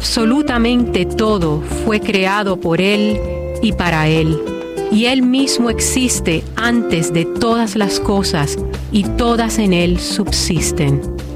Absolutamente todo fue creado por Él y para Él, y Él mismo existe antes de todas las cosas, y todas en Él subsisten.